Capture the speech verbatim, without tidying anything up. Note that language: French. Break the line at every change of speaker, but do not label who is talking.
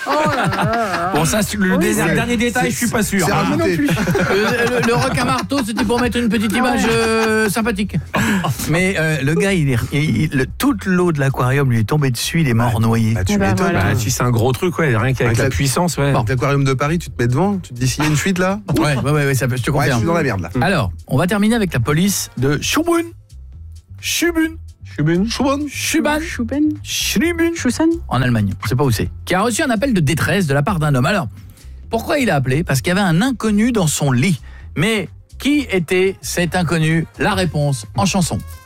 Oh là là là.
Bon, ça, le
Oui,
dé-
c'est-
dernier détail, je suis pas sûr.
c'est
hein.
Moi non
rajouté.
plus.
Le, le, le requin marteau, c'était pour mettre une petite image euh, sympathique.
Mais euh, le gars, il est, il- le- toute l'eau de l'aquarium lui est tombée dessus, il est mort noyé.
Bah, tu
Bah,
m'étonnes.
voilà.
Bah, si c'est un gros truc, ouais, rien qu'avec
Avec
la
la-
puissance, ouais.
Avec l'aquarium de Paris, tu te mets devant, tu te dis s'il y a une fuite là.
Ouais, ouais, ouais, ouais, ça, peut- je te
Ouais, je
confirme.
suis dans la merde là.
Alors, on va terminer avec la police de Schubun. Schubun.
Schubun.
Schubun.
Schuban.
Schuben,
Schubun.
Schussen.
En Allemagne, je sais pas où c'est. Qui a reçu un appel de détresse de la part d'un homme. Alors, pourquoi il a appelé? Parce qu'il y avait un inconnu dans son lit. Mais qui était cet inconnu? La réponse en chanson.